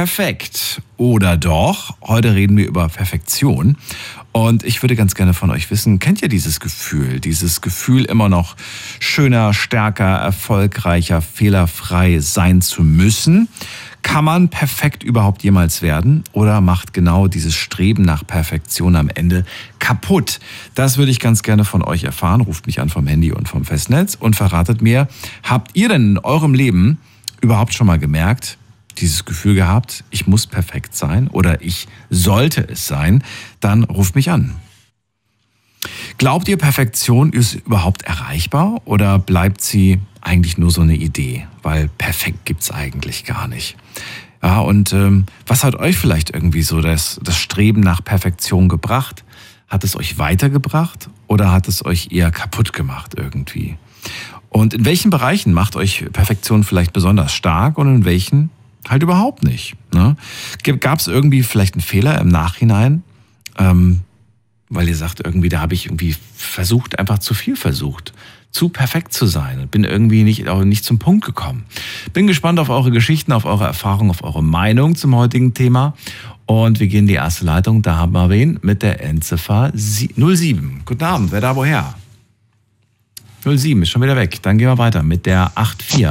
perfekt oder doch? Heute reden wir über Perfektion. Und ich würde ganz gerne von euch wissen, kennt ihr dieses Gefühl immer noch schöner, stärker, erfolgreicher, fehlerfrei sein zu müssen? Kann man perfekt überhaupt jemals werden oder macht genau dieses Streben nach Perfektion am Ende kaputt? Das würde ich ganz gerne von euch erfahren. Ruft mich an vom Handy und vom Festnetz und verratet mir, habt ihr denn in eurem Leben überhaupt schon mal gemerkt, dieses Gefühl gehabt, ich muss perfekt sein oder ich sollte es sein? Dann ruft mich an. Glaubt ihr, Perfektion ist überhaupt erreichbar oder bleibt sie eigentlich nur so eine Idee? Weil perfekt gibt's eigentlich gar nicht. Ja, und was hat euch vielleicht irgendwie so das Streben nach Perfektion gebracht? Hat es euch weitergebracht oder hat es euch eher kaputt gemacht irgendwie? Und in welchen Bereichen macht euch Perfektion vielleicht besonders stark und in welchen halt überhaupt nicht? Ne? Gab es irgendwie vielleicht einen Fehler im Nachhinein? Weil ihr sagt irgendwie, da habe ich irgendwie einfach zu viel versucht, zu perfekt zu sein und bin irgendwie nicht zum Punkt gekommen. Bin gespannt auf eure Geschichten, auf eure Erfahrungen, auf eure Meinung zum heutigen Thema. Und wir gehen in die erste Leitung, da haben wir wen mit der Endziffer 07. Guten Abend, wer da woher? 07 ist schon wieder weg, dann gehen wir weiter mit der 84.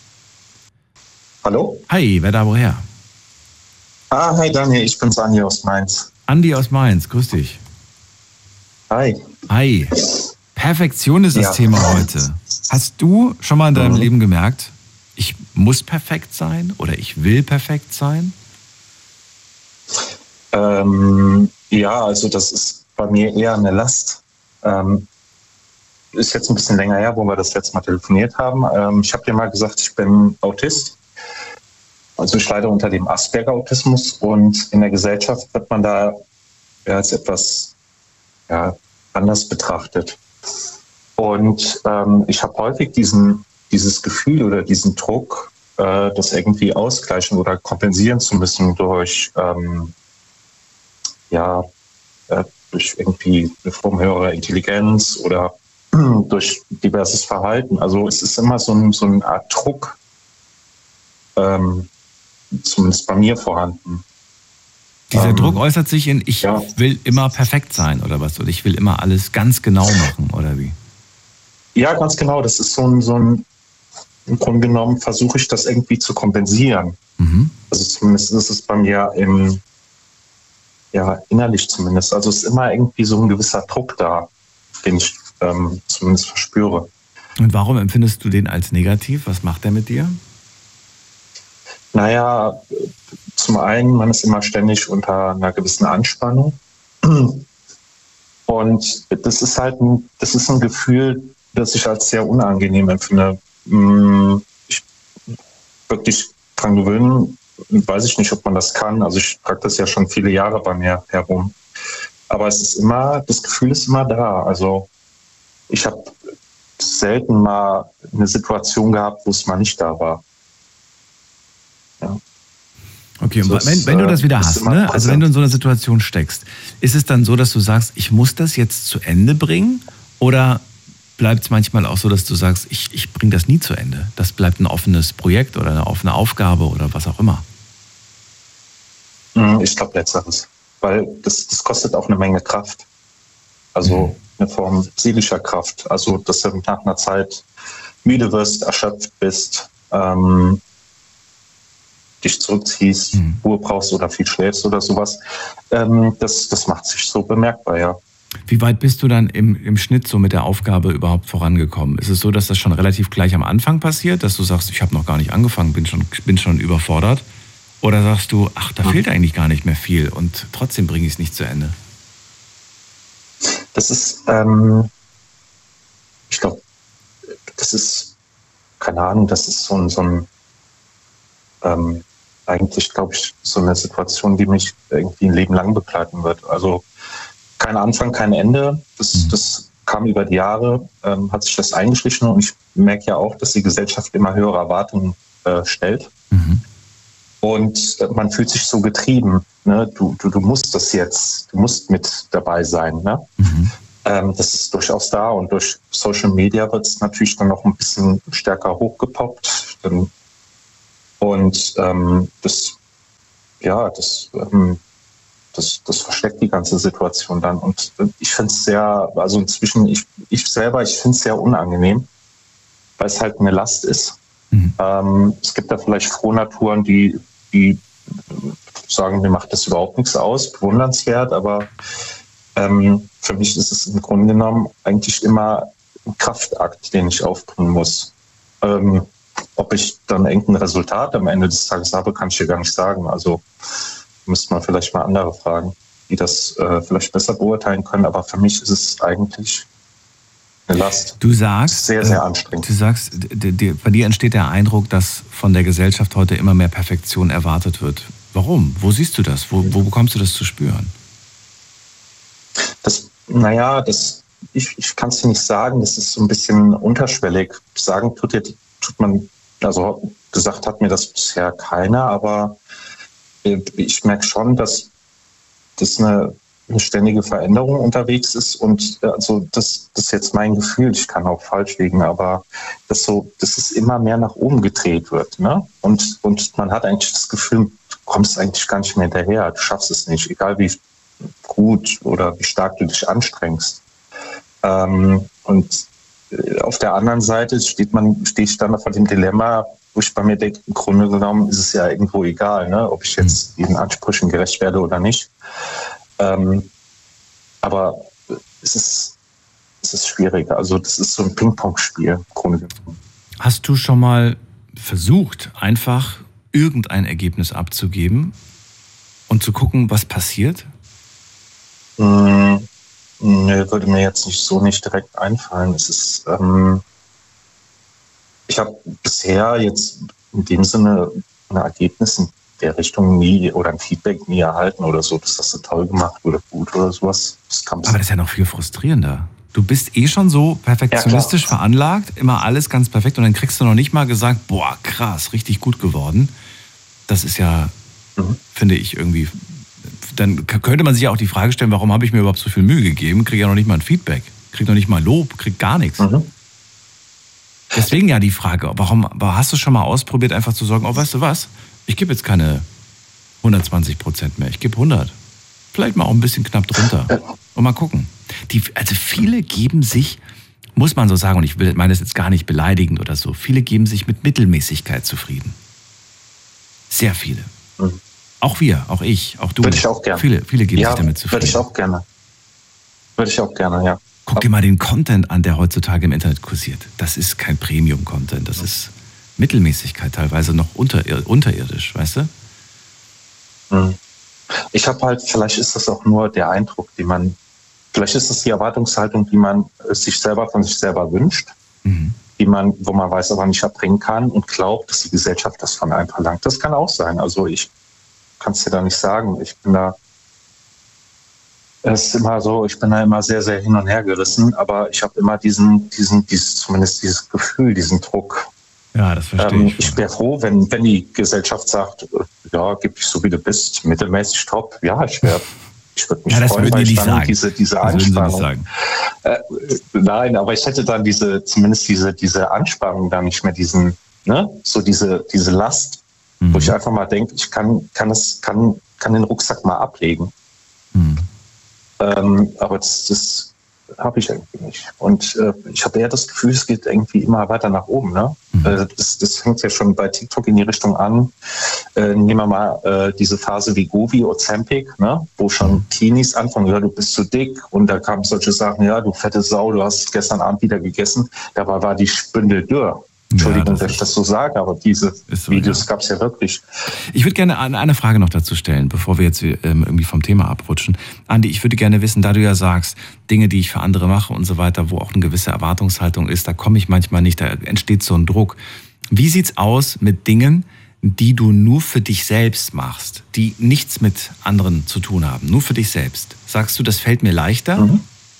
Hallo? Hi, wer da woher? Hi Daniel, ich bin's Andi aus Mainz. Andi aus Mainz, grüß dich. Hi. Hi. Perfektion ist das Thema heute. Hast du schon mal in deinem Leben gemerkt, ich muss perfekt sein oder ich will perfekt sein? Also das ist bei mir eher eine Last. Ist jetzt ein bisschen länger her, wo wir das letzte Mal telefoniert haben. Ich habe dir mal gesagt, ich bin Autist. Also ich leide unter dem Asperger-Autismus und in der Gesellschaft wird man da als etwas anders betrachtet. Und ich habe häufig dieses Gefühl oder diesen Druck, das irgendwie ausgleichen oder kompensieren zu müssen durch durch irgendwie eine Form höherer Intelligenz oder durch diverses Verhalten. Also es ist immer so eine Art Druck, zumindest bei mir vorhanden. Dieser Druck äußert sich in, ich will immer perfekt sein oder was? Oder ich will immer alles ganz genau machen oder wie? Ja, ganz genau. Das ist im Grunde genommen versuche ich das irgendwie zu kompensieren. Mhm. Also zumindest ist es bei mir innerlich zumindest. Also es ist immer irgendwie so ein gewisser Druck da, den ich zumindest verspüre. Und warum empfindest du den als negativ? Was macht der mit dir? Naja, zum einen, man ist immer ständig unter einer gewissen Anspannung. Und das ist ein Gefühl, das ich als sehr unangenehm empfinde. Ich wirklich dran gewöhnen, weiß ich nicht, ob man das kann. Also ich trage das ja schon viele Jahre bei mir herum. Aber das Gefühl ist immer da. Also ich habe selten mal eine Situation gehabt, wo es mal nicht da war. Ja. Okay, und wenn du das wieder hast, ne? Also wenn du in so einer Situation steckst, ist es dann so, dass du sagst, ich muss das jetzt zu Ende bringen? Oder bleibt es manchmal auch so, dass du sagst, ich bringe das nie zu Ende? Das bleibt ein offenes Projekt oder eine offene Aufgabe oder was auch immer? Ich glaube letzteres, weil das kostet auch eine Menge Kraft. Also eine Form seelischer Kraft. Also dass du nach einer Zeit müde wirst, erschöpft bist, dich zurückziehst, Ruhe brauchst oder viel schläfst oder sowas. Das macht sich so bemerkbar, ja. Wie weit bist du dann im Schnitt so mit der Aufgabe überhaupt vorangekommen? Ist es so, dass das schon relativ gleich am Anfang passiert, dass du sagst, ich habe noch gar nicht angefangen, bin schon überfordert? Oder sagst du, ach, da fehlt eigentlich gar nicht mehr viel und trotzdem bringe ich es nicht zu Ende? Das ist, ich glaube, das ist, keine Ahnung, das ist eigentlich, glaube ich, so eine Situation, die mich irgendwie ein Leben lang begleiten wird. Also kein Anfang, kein Ende. Das kam über die Jahre, hat sich das eingeschlichen und ich merke ja auch, dass die Gesellschaft immer höhere Erwartungen stellt. Mhm. Und man fühlt sich so getrieben. Ne? Du musst das jetzt, du musst mit dabei sein. Ne? Mhm. Das ist durchaus da und durch Social Media wird es natürlich dann noch ein bisschen stärker hochgepoppt. Und das ja, das versteckt die ganze Situation dann. Und ich finde es sehr, also inzwischen, ich finde es sehr unangenehm, weil es halt eine Last ist. Es gibt da vielleicht Frohnaturen, die sagen, mir macht das überhaupt nichts aus, bewundernswert, aber für mich ist es im Grunde genommen eigentlich immer ein Kraftakt, den ich aufbringen muss. Ob ich dann irgendein Resultat am Ende des Tages habe, kann ich dir gar nicht sagen. Also müsste man vielleicht mal andere fragen, die das vielleicht besser beurteilen können. Aber für mich ist es eigentlich eine Last. Du sagst, sehr, sehr anstrengend. Du sagst, bei dir entsteht der Eindruck, dass von der Gesellschaft heute immer mehr Perfektion erwartet wird. Warum? Wo siehst du das? Wo bekommst du das zu spüren? Ich kann es dir nicht sagen. Das ist so ein bisschen unterschwellig. Sagen tut man, also gesagt hat mir das bisher keiner, aber ich merke schon, dass das eine ständige Veränderung unterwegs ist und also das ist jetzt mein Gefühl, ich kann auch falsch liegen, aber dass es immer mehr nach oben gedreht wird, ne? Und man hat eigentlich das Gefühl, du kommst eigentlich gar nicht mehr hinterher, du schaffst es nicht, egal wie gut oder wie stark du dich anstrengst. Und auf der anderen Seite stehe ich dann vor dem Dilemma, wo ich bei mir denke, im Grunde genommen ist es ja irgendwo egal, ne, ob ich jetzt diesen Ansprüchen gerecht werde oder nicht. Aber es ist schwierig. Also das ist so ein Ping-Pong-Spiel im Grunde genommen. Hast du schon mal versucht, einfach irgendein Ergebnis abzugeben und zu gucken, was passiert? Würde mir jetzt nicht direkt einfallen. Es ist, ich habe bisher jetzt in dem Sinne ein Ergebnis in der Richtung nie oder ein Feedback nie erhalten oder so, dass das so toll gemacht oder gut oder sowas. Aber das ist ja noch viel frustrierender. Du bist schon so perfektionistisch veranlagt, immer alles ganz perfekt und dann kriegst du noch nicht mal gesagt, boah, krass, richtig gut geworden. Das ist ja, finde ich irgendwie, dann könnte man sich ja auch die Frage stellen, warum habe ich mir überhaupt so viel Mühe gegeben, kriege ja noch nicht mal ein Feedback, kriege noch nicht mal Lob, kriege gar nichts. Deswegen ja die Frage, warum hast du schon mal ausprobiert, einfach zu sagen, oh, weißt du was, ich gebe jetzt keine 120% mehr, ich gebe 100. Vielleicht mal auch ein bisschen knapp drunter. Und mal gucken. Also viele geben sich, muss man so sagen, und ich meine das jetzt gar nicht beleidigend oder so, viele geben sich mit Mittelmäßigkeit zufrieden. Sehr viele. Auch wir, auch ich, auch du. Würde ich auch gerne. Viele geben sich damit zufrieden. Würde ich auch gerne, ja. Guck dir mal den Content an, der heutzutage im Internet kursiert. Das ist kein Premium-Content, das ist Mittelmäßigkeit, teilweise noch unterirdisch, weißt du? Ich habe halt, vielleicht ist das auch nur der Eindruck, vielleicht ist es die Erwartungshaltung, die man sich selber von sich selber wünscht, wo man weiß, aber nicht erbringen kann und glaubt, dass die Gesellschaft das von einem verlangt. Das kann auch sein. Also ich kann es dir da nicht sagen. Es ist immer so, ich bin da immer sehr, sehr hin und her gerissen, aber ich habe immer zumindest dieses Gefühl, diesen Druck. Ja, das verstehe ich. Ich wäre froh, wenn die Gesellschaft sagt, ja, gib dich so wie du bist, mittelmäßig top. Ja, ich würde mich freuen, weil ich dann diese Anspannung. Nein, aber ich hätte dann zumindest diese Anspannung dann nicht mehr, diese Last, wo ich einfach mal denke, ich kann den Rucksack mal ablegen. Aber das habe ich irgendwie nicht. Und ich habe eher das Gefühl, es geht irgendwie immer weiter nach oben. Ne? Das hängt ja schon bei TikTok in die Richtung an. Nehmen wir mal diese Phase wie Govi, Ozempic, ne? Wo schon Teenies anfangen, ja, du bist zu dick. Und da kamen solche Sachen, ja, du fette Sau, du hast gestern Abend wieder gegessen. Dabei war die Spindel dürr. Entschuldigung, dass ich das so sage, aber diese Videos gab es ja wirklich. Ich würde gerne eine Frage noch dazu stellen, bevor wir jetzt irgendwie vom Thema abrutschen. Andi, ich würde gerne wissen, da du ja sagst, Dinge, die ich für andere mache und so weiter, wo auch eine gewisse Erwartungshaltung ist, da komme ich manchmal nicht, da entsteht so ein Druck. Wie sieht's aus mit Dingen, die du nur für dich selbst machst, die nichts mit anderen zu tun haben, nur für dich selbst? Sagst du, das fällt mir leichter?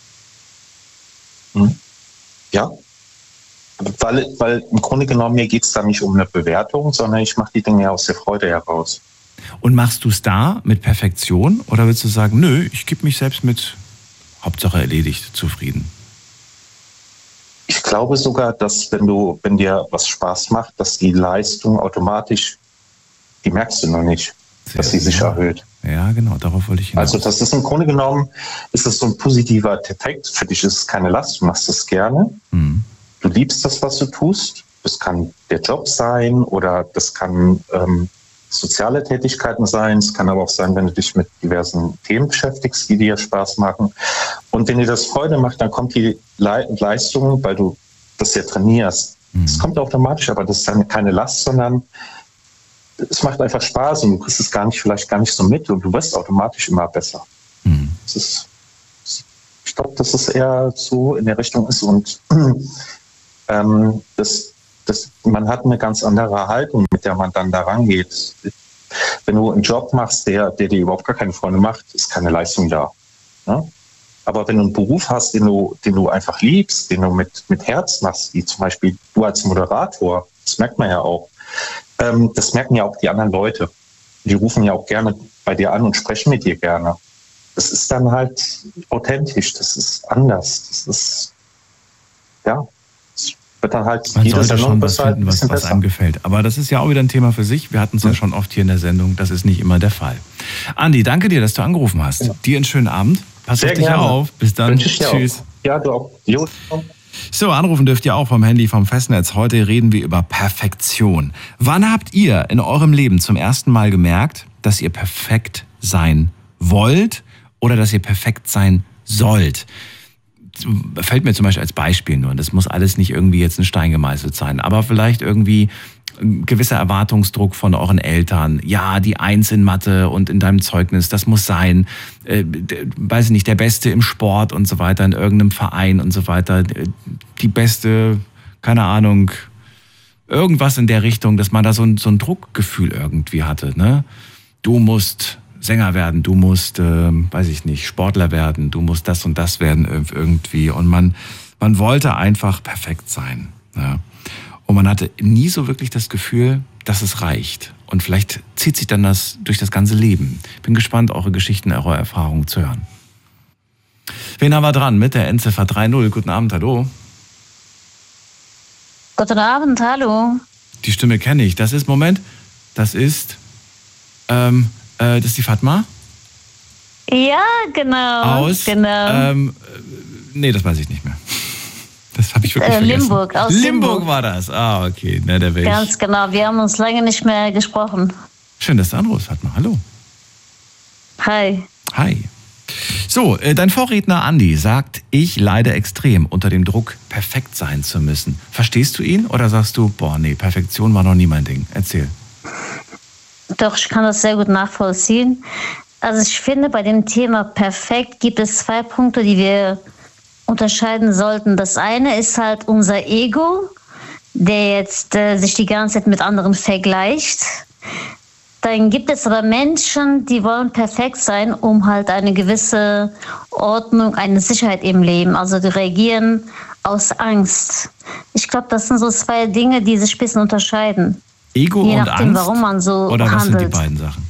Ja. Weil im Grunde genommen, mir geht es da nicht um eine Bewertung, sondern ich mache die Dinge ja aus der Freude heraus. Und machst du es da mit Perfektion oder willst du sagen, nö, ich gebe mich selbst mit Hauptsache erledigt zufrieden? Ich glaube sogar, dass wenn dir was Spaß macht, dass die Leistung automatisch, die merkst du noch nicht. dass sie sich erhöht. Ja, genau, darauf wollte ich hinaus. Also das ist im Grunde genommen, ist das so ein positiver Effekt. Für dich ist es keine Last, du machst es gerne. Du liebst das, was du tust. Das kann der Job sein oder das kann soziale Tätigkeiten sein. Es kann aber auch sein, wenn du dich mit diversen Themen beschäftigst, die dir Spaß machen. Und wenn dir das Freude macht, dann kommt die Leistung, weil du das ja trainierst. Es kommt automatisch, aber das ist dann keine Last, sondern es macht einfach Spaß und du kriegst es vielleicht gar nicht so mit und du wirst automatisch immer besser. Ich glaube, dass es eher so in der Richtung ist und man hat eine ganz andere Haltung, mit der man dann da rangeht. Wenn du einen Job machst, der dir überhaupt gar keine Freunde macht, ist keine Leistung da. Ne? Aber wenn du einen Beruf hast, den du einfach liebst, den du mit Herz machst, wie zum Beispiel du als Moderator, das merkt man ja auch, das merken ja auch die anderen Leute. Die rufen ja auch gerne bei dir an und sprechen mit dir gerne. Das ist dann halt authentisch, das ist anders, das ist, ja, es wird dann halt man sollte schon was finden, was einem gefällt. Aber das ist ja auch wieder ein Thema für sich. Wir hatten es ja schon oft hier in der Sendung, das ist nicht immer der Fall. Andi, danke dir, dass du angerufen hast. Ja. Dir einen schönen Abend. Pass auf dich auf. Bis dann. Tschüss. Ja, du auch. Jo. So, anrufen dürft ihr auch vom Handy, vom Festnetz. Heute reden wir über Perfektion. Wann habt ihr in eurem Leben zum ersten Mal gemerkt, dass ihr perfekt sein wollt oder dass ihr perfekt sein sollt? Fällt mir zum Beispiel als Beispiel nur. Das muss alles nicht irgendwie jetzt in Stein gemeißelt sein, aber vielleicht irgendwie ein gewisser Erwartungsdruck von euren Eltern. Ja, die 1 in Mathe und in deinem Zeugnis, das muss sein. Weiß ich nicht, der Beste im Sport und so weiter, in irgendeinem Verein und so weiter. Die beste, keine Ahnung, irgendwas in der Richtung, dass man da so ein Druckgefühl irgendwie hatte. Ne? Du musst Sänger werden, du musst, weiß ich nicht, Sportler werden, du musst das und das werden irgendwie. Und man wollte einfach perfekt sein. Ja. Und man hatte nie so wirklich das Gefühl, dass es reicht. Und vielleicht zieht sich dann das durch das ganze Leben. Bin gespannt, eure Geschichten, eure Erfahrungen zu hören. Wen haben wir dran mit der Endziffer 30? Guten Abend, hallo. Guten Abend, hallo. Die Stimme kenne ich. Das ist die Fatma? Ja, genau. Aus? Genau. Nee, das weiß ich nicht mehr. Das habe ich wirklich vergessen. Limburg, aus Limburg war das. Ah, okay. Na, der Ganz genau. Wir haben uns lange nicht mehr gesprochen. Schön, dass du anrufst, Fatma. Hallo. Hi. Hi. So, dein Vorredner Andi sagt, ich leide extrem unter dem Druck, perfekt sein zu müssen. Verstehst du ihn oder sagst du, boah, nee, Perfektion war noch nie mein Ding? Erzähl. Doch, ich kann das sehr gut nachvollziehen. Also ich finde, bei dem Thema perfekt gibt es 2 Punkte, die wir unterscheiden sollten. Das eine ist halt unser Ego, der jetzt sich die ganze Zeit mit anderen vergleicht. Dann gibt es aber Menschen, die wollen perfekt sein, um halt eine gewisse Ordnung, eine Sicherheit im Leben. Also die reagieren aus Angst. Ich glaube, das sind so 2 Dinge, die sich ein bisschen unterscheiden. Ego Je und nachdem, Angst? warum man so oder was handelt. sind die beiden Sachen?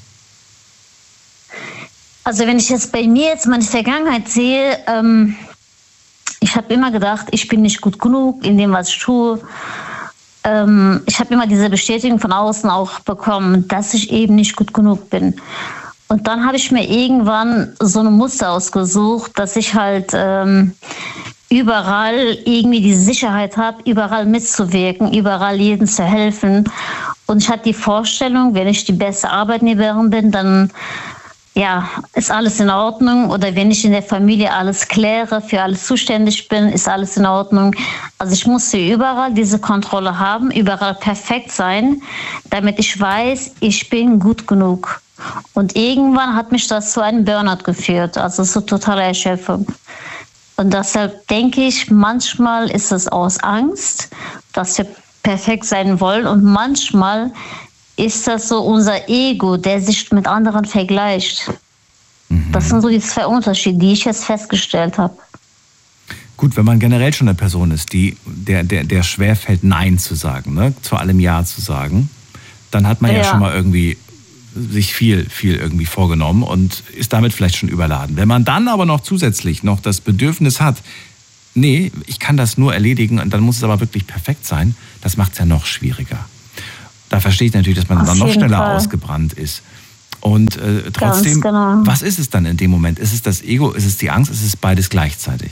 Also wenn ich jetzt bei mir jetzt meine Vergangenheit sehe, ich habe immer gedacht, ich bin nicht gut genug in dem, was ich tue. Ich habe immer diese Bestätigung von außen auch bekommen, dass ich eben nicht gut genug bin. Und dann habe ich mir irgendwann so ein Muster ausgesucht, dass ich halt überall irgendwie die Sicherheit habe, überall mitzuwirken, überall jedem zu helfen. Und ich hatte die Vorstellung, wenn ich die beste Arbeitnehmerin bin, dann ja, ist alles in Ordnung. Oder wenn ich in der Familie alles kläre, für alles zuständig bin, ist alles in Ordnung. Also ich musste überall diese Kontrolle haben, überall perfekt sein, damit ich weiß, ich bin gut genug. Und irgendwann hat mich das zu einem Burnout geführt, also zu totaler Erschöpfung. Und deshalb denke ich, manchmal ist es aus Angst, dass wir perfekt sein wollen. Und manchmal ist das so unser Ego, der sich mit anderen vergleicht. Das sind so die 2 Unterschiede, die ich jetzt festgestellt habe. Gut, wenn man generell schon eine Person ist, der schwerfällt, Nein zu sagen, ne? Zu allem Ja zu sagen, dann hat man ja schon mal irgendwie sich viel irgendwie vorgenommen und ist damit vielleicht schon überladen. Wenn man dann aber noch zusätzlich noch das Bedürfnis hat, nee, ich kann das nur erledigen und dann muss es aber wirklich perfekt sein, das macht es ja noch schwieriger. Da verstehe ich natürlich, dass man dann noch schneller ausgebrannt ist. Und trotzdem, genau. Was ist es dann in dem Moment? Ist es das Ego, ist es die Angst, ist es beides gleichzeitig?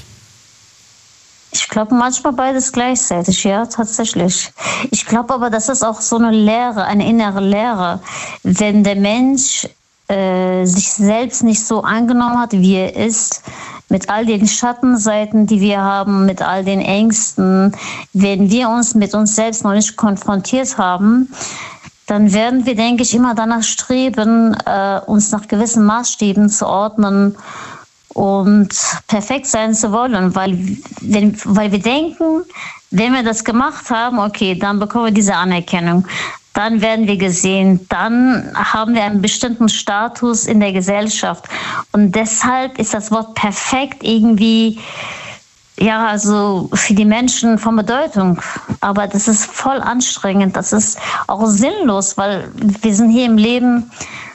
Ich glaube manchmal beides gleichzeitig, ja, tatsächlich. Ich glaube aber, das ist auch so eine Lehre, eine innere Lehre. Wenn der Mensch sich selbst nicht so angenommen hat, wie er ist, mit all den Schattenseiten, die wir haben, mit all den Ängsten, wenn wir uns mit uns selbst noch nicht konfrontiert haben, dann werden wir, denke ich, immer danach streben, uns nach gewissen Maßstäben zu ordnen und perfekt sein zu wollen, weil wir denken, wenn wir das gemacht haben, okay, dann bekommen wir diese Anerkennung, dann werden wir gesehen, dann haben wir einen bestimmten Status in der Gesellschaft. Und deshalb ist das Wort perfekt irgendwie, ja, also für die Menschen von Bedeutung. Aber das ist voll anstrengend, das ist auch sinnlos, weil wir sind hier im Leben,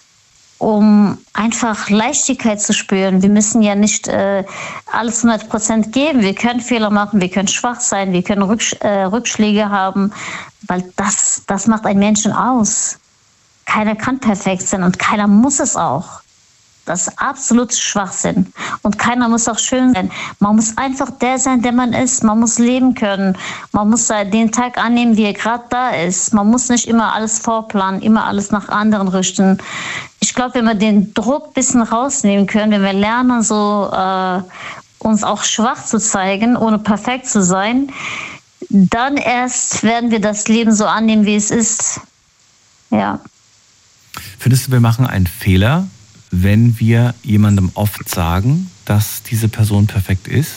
um einfach Leichtigkeit zu spüren. Wir müssen ja nicht alles 100% geben. Wir können Fehler machen, wir können schwach sein, wir können Rückschläge haben, weil das macht einen Menschen aus. Keiner kann perfekt sein und keiner muss es auch. Das ist absolut Schwachsinn. Und keiner muss auch schön sein. Man muss einfach der sein, der man ist. Man muss leben können. Man muss den Tag annehmen, wie er gerade da ist. Man muss nicht immer alles vorplanen, immer alles nach anderen richten. Ich glaube, wenn wir den Druck ein bisschen rausnehmen können, wenn wir lernen, so uns auch schwach zu zeigen, ohne perfekt zu sein, dann erst werden wir das Leben so annehmen, wie es ist. Ja. Findest du, wir machen einen Fehler, wenn wir jemandem oft sagen, dass diese Person perfekt ist?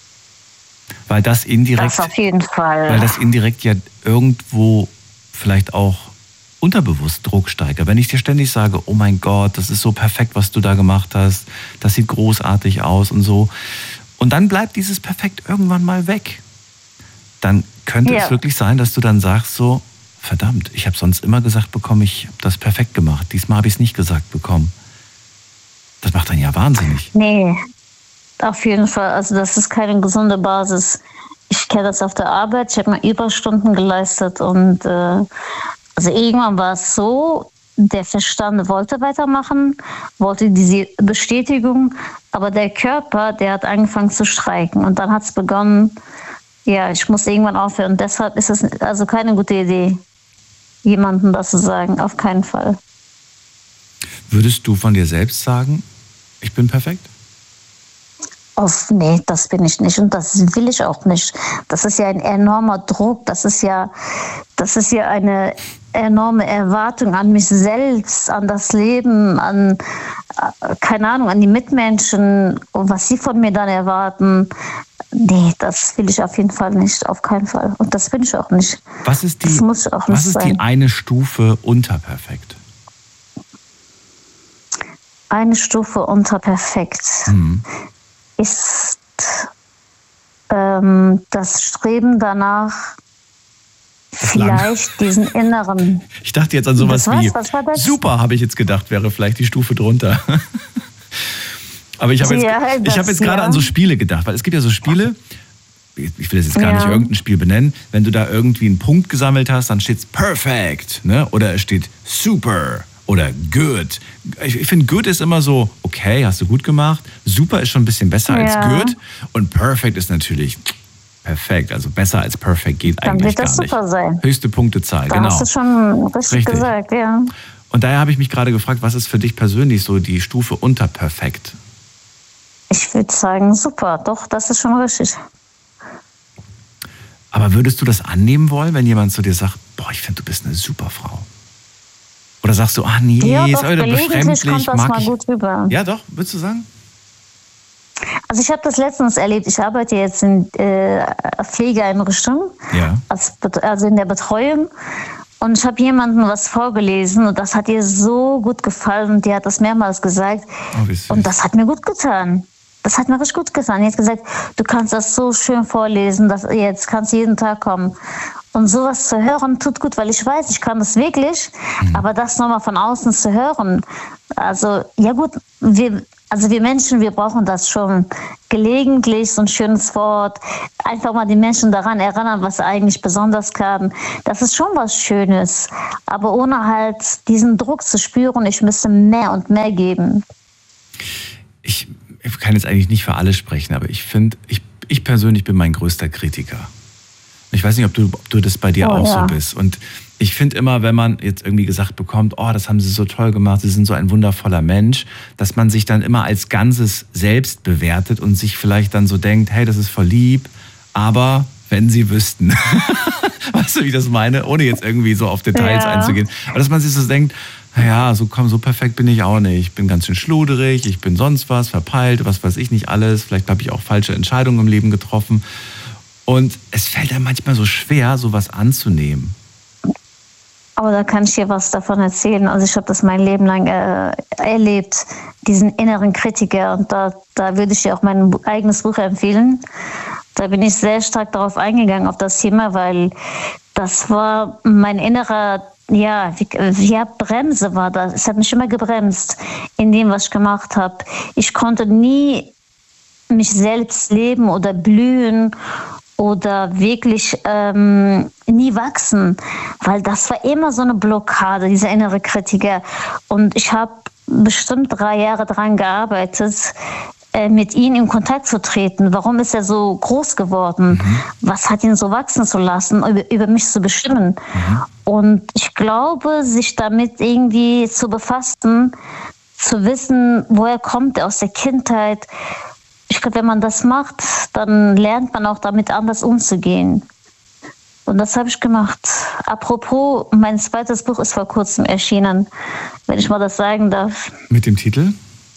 Weil das indirekt, das auf jeden Fall. Weil das indirekt ja irgendwo vielleicht auch unterbewusst Druck steigert. Wenn ich dir ständig sage, oh mein Gott, das ist so perfekt, was du da gemacht hast, das sieht großartig aus und so. Und dann bleibt dieses Perfekt irgendwann mal weg. Dann könnte es wirklich sein, dass du dann sagst so, verdammt, ich habe sonst immer gesagt bekommen, ich habe das perfekt gemacht. Diesmal habe ich es nicht gesagt bekommen. Das macht dann ja wahnsinnig. Nee, auf jeden Fall. Also das ist keine gesunde Basis. Ich kenne das auf der Arbeit. Ich habe mal Überstunden geleistet und also irgendwann war es so, der Verstand wollte weitermachen, wollte diese Bestätigung, aber der Körper, der hat angefangen zu streiken und dann hat es begonnen, ja, ich muss irgendwann aufhören. Deshalb ist es also keine gute Idee, jemandem das zu sagen, auf keinen Fall. Würdest du von dir selbst sagen, ich bin perfekt? Nee, das bin ich nicht und das will ich auch nicht. Das ist ja ein enormer Druck, das ist ja eine enorme Erwartung an mich selbst, an das Leben, an, keine Ahnung, an die Mitmenschen und was sie von mir dann erwarten. Nee, das will ich auf jeden Fall nicht, auf keinen Fall. Und das bin ich auch nicht. Was ist die eine Stufe unter perfekt? Eine Stufe unter perfekt ist das Streben danach, vielleicht diesen inneren... Ich dachte jetzt an sowas wie, was war das? Super, habe ich jetzt gedacht, wäre vielleicht die Stufe drunter. Aber ich habe jetzt gerade an so Spiele gedacht, weil es gibt ja so Spiele, ich will jetzt gar nicht irgendein Spiel benennen, wenn du da irgendwie einen Punkt gesammelt hast, dann steht es perfect, ne? Oder es steht super oder good. Ich finde, good ist immer so, okay, hast du gut gemacht. Super ist schon ein bisschen besser als good. Und perfect ist natürlich perfekt. Also besser als perfect geht eigentlich gar nicht. Dann wird das super sein. Höchste Punktezahl, genau. Hast du schon richtig gesagt, ja. Und daher habe ich mich gerade gefragt, was ist für dich persönlich so die Stufe unter perfekt? Ich würde sagen, super. Doch, das ist schon richtig. Aber würdest du das annehmen wollen, wenn jemand zu dir sagt, boah, ich finde, du bist eine super Frau? Oder sagst du, nee, ja, ist heute befremdlich, kommt das mal gut rüber. Ja, doch, würdest du sagen? Also ich habe das letztens erlebt. Ich arbeite jetzt in Pflegeeinrichtungen, also in der Betreuung. Und ich habe jemandem was vorgelesen und das hat ihr so gut gefallen und die hat das mehrmals gesagt. Oh, und das hat mir gut getan. Das hat mir richtig gut getan. Die hat gesagt, du kannst das so schön vorlesen, jetzt kannst du jeden Tag kommen. Und sowas zu hören tut gut, weil ich weiß, ich kann das wirklich, aber das nochmal von außen zu hören, also ja gut, Also wir Menschen, wir brauchen das schon. Gelegentlich so ein schönes Wort. Einfach mal die Menschen daran erinnern, was sie eigentlich besonders kann. Das ist schon was Schönes. Aber ohne halt diesen Druck zu spüren, ich müsste mehr und mehr geben. Ich kann jetzt eigentlich nicht für alle sprechen, aber ich finde, ich persönlich bin mein größter Kritiker. Ich weiß nicht, ob du das bei dir auch so bist. Und ich finde immer, wenn man jetzt irgendwie gesagt bekommt, oh, das haben sie so toll gemacht, sie sind so ein wundervoller Mensch, dass man sich dann immer als Ganzes selbst bewertet und sich vielleicht dann so denkt, hey, das ist voll lieb, aber wenn sie wüssten. Weißt du, wie ich das meine? Ohne jetzt irgendwie so auf Details einzugehen. Aber dass man sich so denkt, naja, so perfekt bin ich auch nicht. Ich bin ganz schön schluderig, ich bin sonst was, verpeilt, was weiß ich nicht alles. Vielleicht habe ich auch falsche Entscheidungen im Leben getroffen. Und es fällt einem manchmal so schwer, sowas anzunehmen. Aber da kann ich dir was davon erzählen. Also ich habe das mein Leben lang erlebt, diesen inneren Kritiker. Und da würde ich dir auch mein eigenes Buch empfehlen. Da bin ich sehr stark darauf eingegangen, auf das Thema, weil das war mein innerer, Bremse war das. Es hat mich immer gebremst in dem, was ich gemacht habe. Ich konnte nie mich selbst leben oder blühen oder wirklich nie wachsen, weil das war immer so eine Blockade, dieser innere Kritiker. Und ich habe bestimmt 3 Jahre daran gearbeitet, mit ihm in Kontakt zu treten. Warum ist er so groß geworden? Was hat ihn so wachsen zu lassen, über mich zu bestimmen? Und ich glaube, sich damit irgendwie zu befassen, zu wissen, woher kommt er aus der Kindheit. Ich glaube, wenn man das macht, dann lernt man auch damit anders umzugehen. Und das habe ich gemacht. Apropos, mein zweites Buch ist vor kurzem erschienen, wenn ich mal das sagen darf. Mit dem Titel?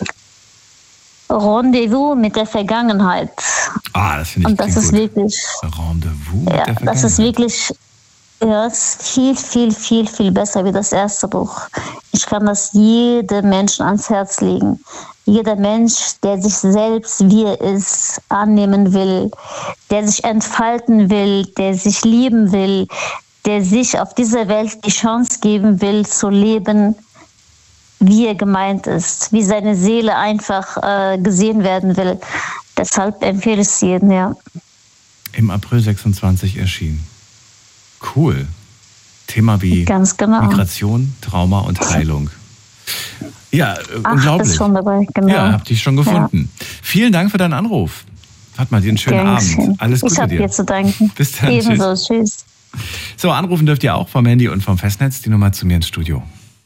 Rendezvous mit der Vergangenheit. Das finde ich Und das ist gut. Wirklich. Rendezvous mit der Vergangenheit. Das ist wirklich viel, viel, viel, viel besser wie das erste Buch. Ich kann das jedem Menschen ans Herz legen. Jeder Mensch, der sich selbst, wie er ist, annehmen will, der sich entfalten will, der sich lieben will, der sich auf dieser Welt die Chance geben will, zu leben, wie er gemeint ist, wie seine Seele einfach gesehen werden will. Deshalb empfehle ich es jedem, ja. Im April 26 erschienen. Cool. Thema wie Ganz genau. Migration, Trauma und Heilung. Ja, unglaublich. Bist schon dabei, genau. Ja, hab dich schon gefunden. Ja. Vielen Dank für deinen Anruf. Hat mal dir einen schönen Abend. Alles Gute dir. Ich habe dir zu danken. Bis dann. Ebenso. Tschüss. So, anrufen dürft ihr auch vom Handy und vom Festnetz. Die Nummer zu mir ins Studio.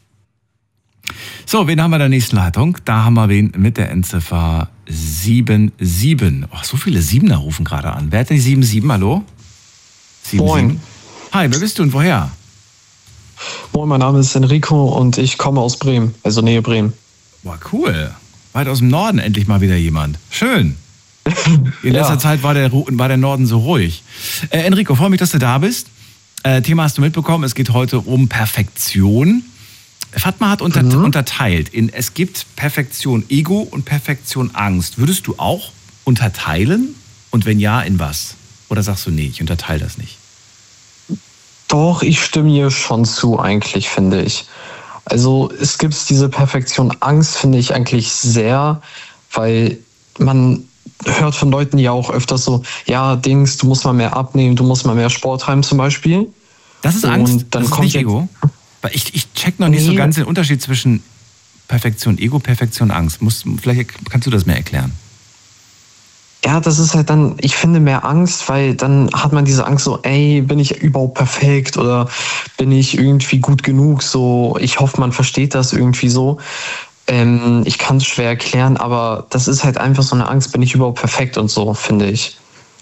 So, wen haben wir in der nächsten Leitung? Da haben wir wen mit der Endziffer 77. Oh, so viele Siebener rufen gerade an. Wer hat denn die 77? Hallo? 77? Moin. Hi, wer bist du und woher? Moin, mein Name ist Enrico und ich komme aus Bremen, also Nähe Bremen. Boah, cool. Weit aus dem Norden endlich mal wieder jemand. Schön. In letzter Zeit war der Norden so ruhig. Enrico, freue mich, dass du da bist. Thema hast du mitbekommen, es geht heute um Perfektion. Fatma hat unterteilt es gibt Perfektion Ego und Perfektion Angst. Würdest du auch unterteilen? Und wenn ja, in was? Oder sagst du, nee, ich unterteile das nicht? Doch, ich stimme ihr schon zu eigentlich, finde ich. Also es gibt diese Perfektion Angst, finde ich eigentlich sehr, weil man hört von Leuten ja auch öfters so, ja, Dings, du musst mal mehr abnehmen, du musst mal mehr Sport treiben zum Beispiel. Das ist Angst, und dann das ist kommt nicht Ego? Weil ich check noch nicht so ganz den Unterschied zwischen Perfektion Ego, Perfektion Angst. Vielleicht kannst du das mehr erklären. Ja, das ist halt dann, ich finde, mehr Angst, weil dann hat man diese Angst so, ey, bin ich überhaupt perfekt oder bin ich irgendwie gut genug? So, ich hoffe, man versteht das irgendwie so. Ich kann es schwer erklären, aber das ist halt einfach so eine Angst, bin ich überhaupt perfekt und so, finde ich.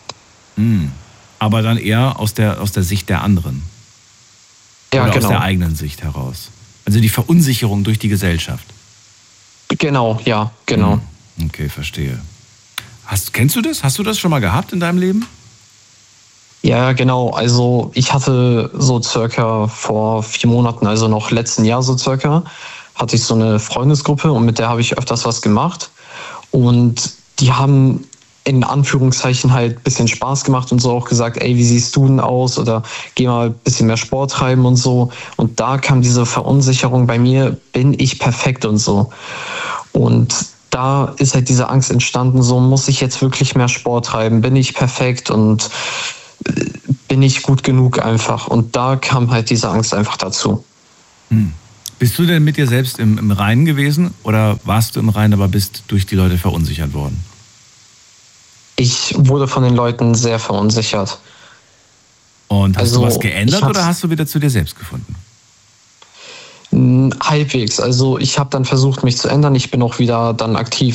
Aber dann eher aus der Sicht der anderen. Ja, oder genau. Aus der eigenen Sicht heraus. Also die Verunsicherung durch die Gesellschaft. Genau, ja, genau. Okay, verstehe. Kennst du das? Hast du das schon mal gehabt in deinem Leben? Ja, genau. Also ich hatte so circa vor 4 Monaten, also noch letzten Jahr so circa, hatte ich so eine Freundesgruppe und mit der habe ich öfters was gemacht. Und die haben in Anführungszeichen halt ein bisschen Spaß gemacht und so auch gesagt, ey, wie siehst du denn aus? Oder geh mal ein bisschen mehr Sport treiben und so. Und da kam diese Verunsicherung bei mir, bin ich perfekt und so. Und da ist halt diese Angst entstanden, so muss ich jetzt wirklich mehr Sport treiben, bin ich perfekt und bin ich gut genug einfach. Und da kam halt diese Angst einfach dazu. Bist du denn mit dir selbst im Reinen gewesen oder warst du im Reinen, aber bist durch die Leute verunsichert worden? Ich wurde von den Leuten sehr verunsichert. Und hast du was geändert oder hast du wieder zu dir selbst gefunden? Halbwegs. Also ich habe dann versucht, mich zu ändern. Ich bin auch wieder dann aktiv